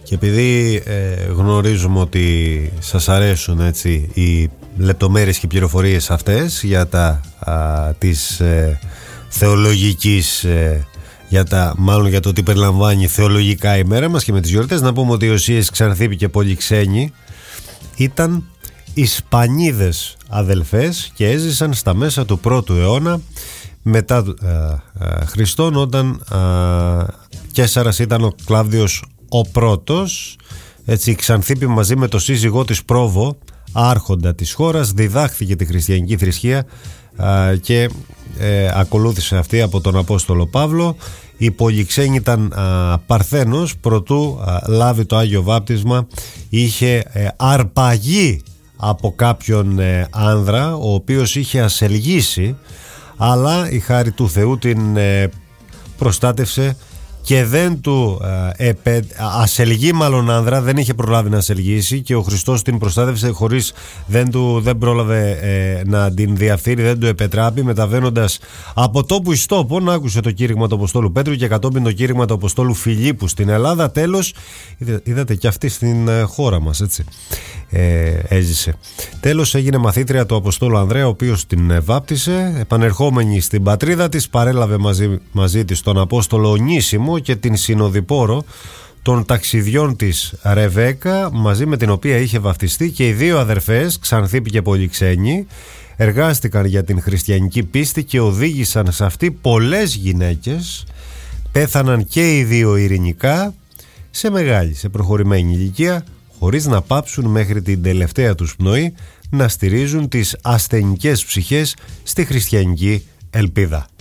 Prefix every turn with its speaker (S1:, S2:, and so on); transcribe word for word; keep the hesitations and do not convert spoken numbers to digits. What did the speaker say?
S1: Και επειδή ε, γνωρίζουμε ότι σας αρέσουν έτσι οι λεπτομέρειες και οι πληροφορίες αυτές για τα α, της ε, θεολογικής ε, για τα, μάλλον για το τι περιλαμβάνει θεολογικά η μέρα μας και με τις γιορτές, να πούμε ότι οι Οσίες, Ξανθίπη και Πολυξένοι ήταν Ισπανίδες αδελφές και έζησαν στα μέσα του πρώτου αιώνα μετά ε, ε, Χριστόν, όταν ε, Καίσαρας ήταν ο Κλάβδιος ο πρώτος. Έτσι, η Ξανθίπη μαζί με το σύζυγό της Πρόβο, άρχοντα της χώρας, διδάχθηκε τη χριστιανική θρησκεία ε, και ε, ακολούθησε αυτή από τον Απόστολο Παύλο. Η Πολυξένη ήταν α, Παρθένος, προτού α, λάβει το Άγιο Βάπτισμα. Είχε ε, αρπαγεί από κάποιον ε, άνδρα, ο οποίος είχε ασελγήσει, αλλά η χάρη του Θεού την ε, προστάτευσε και δεν του ε, επε, ασελγεί μάλλον άνδρα, δεν είχε προλάβει να ασελγήσει και ο Χριστός την προστάτευσε χωρίς, δεν, του, δεν πρόλαβε ε, να την διαφθείρει, δεν του επετράπει, μεταβαίνοντας από τόπου εις τόπον. Άκουσε το κήρυγμα του Αποστόλου Πέτρου και κατόπιν το κήρυγμα του Αποστόλου Φιλίππου στην Ελλάδα. Τέλος, είδα, είδατε και αυτή στην ε, χώρα μας, έτσι ε, έζησε. Τέλος, έγινε μαθήτρια του Αποστόλου Ανδρέα, ο οποίος την ε, βάπτισε. Επανερχόμενη στην πατρίδα της, παρέλαβε μαζί, μαζί της τον Απόστολο Ονήσιμο και την συνοδοιπόρο των ταξιδιών της Ρεβέκα, μαζί με την οποία είχε βαφτιστεί, και οι δύο αδερφές, Ξανθίπη και Πολυξένη, εργάστηκαν για την χριστιανική πίστη και οδήγησαν σε αυτή πολλές γυναίκες. Πέθαναν και οι δύο ειρηνικά σε μεγάλη, σε προχωρημένη ηλικία, χωρίς να πάψουν μέχρι την τελευταία τους πνοή να στηρίζουν τις ασθενικές ψυχές στη χριστιανική ελπίδα.